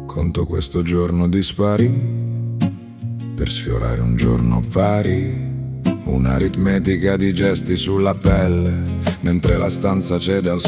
Conto questo giorno dispari per sfiorare un giorno pari. Un'aritmetica di gesti sulla pelle, mentre la stanza cede al